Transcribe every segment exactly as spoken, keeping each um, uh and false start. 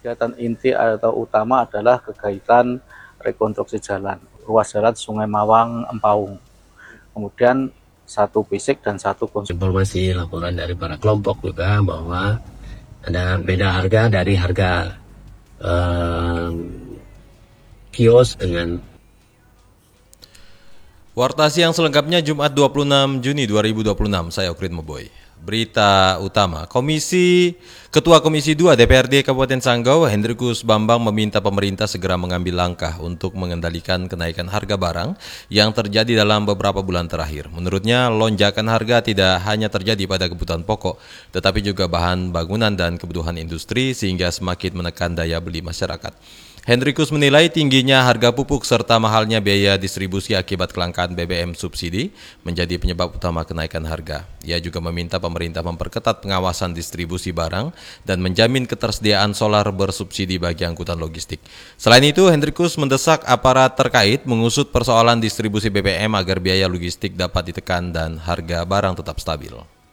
Kegiatan inti atau utama adalah kegiatan rekonstruksi jalan, ruas jalan Sungai Mawang Empaung. Kemudian satu fisik dan satu konstruksi. Informasi laporan dari para kelompok juga bahwa ada beda harga dari harga uh, kios dengan. Warta Siang selengkapnya Jumat dua puluh enam Juni dua ribu dua puluh enam, saya Okrit Meboy. Berita utama, Komisi Ketua Komisi dua D P R D Kabupaten Sanggau, Hendrikus Bambang meminta pemerintah segera mengambil langkah untuk mengendalikan kenaikan harga barang yang terjadi dalam beberapa bulan terakhir. Menurutnya, lonjakan harga tidak hanya terjadi pada kebutuhan pokok, tetapi juga bahan bangunan dan kebutuhan industri sehingga semakin menekan daya beli masyarakat. Hendrikus menilai tingginya harga pupuk serta mahalnya biaya distribusi akibat kelangkaan B B M subsidi menjadi penyebab utama kenaikan harga. Ia juga meminta pemerintah memperketat pengawasan distribusi barang dan menjamin ketersediaan solar bersubsidi bagi angkutan logistik. Selain itu, Hendrikus mendesak aparat terkait mengusut persoalan distribusi B B M agar biaya logistik dapat ditekan dan harga barang tetap stabil.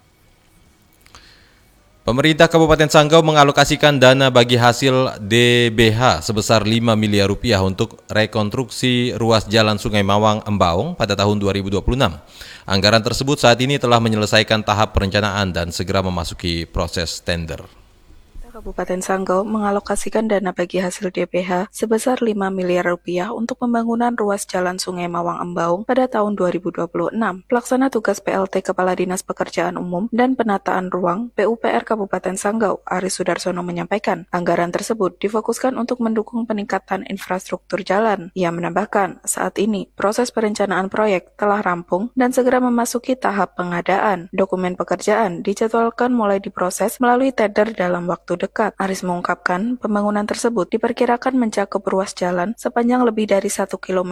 Pemerintah Kabupaten Sanggau mengalokasikan dana bagi hasil D B H sebesar lima miliar rupiah untuk rekonstruksi ruas jalan Sungai Mawang Empaung pada tahun dua ribu dua puluh enam. Anggaran tersebut saat ini telah menyelesaikan tahap perencanaan dan segera memasuki proses tender. Kabupaten Sanggau mengalokasikan dana bagi hasil D B H sebesar lima miliar rupiah untuk pembangunan ruas jalan Sungai Mawang Empaung pada tahun dua ribu dua puluh enam. Pelaksana tugas P L T Kepala Dinas Pekerjaan Umum dan Penataan Ruang P U P R Kabupaten Sanggau, Aris Sudarsono menyampaikan, anggaran tersebut difokuskan untuk mendukung peningkatan infrastruktur jalan. Ia menambahkan, saat ini proses perencanaan proyek telah rampung dan segera memasuki tahap pengadaan. Dokumen pekerjaan dijadwalkan mulai diproses melalui tender dalam waktu dekat. Aris mengungkapkan, pembangunan tersebut diperkirakan mencakup ruas jalan sepanjang lebih dari satu kilometer